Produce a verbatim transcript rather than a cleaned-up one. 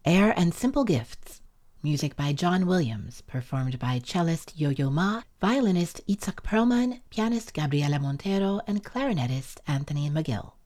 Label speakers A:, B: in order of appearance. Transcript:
A: Air and Simple Gifts. Music by John Williams, performed by cellist Yo-Yo Ma, violinist Itzhak Perlman, pianist Gabriela Montero, and clarinetist Anthony McGill.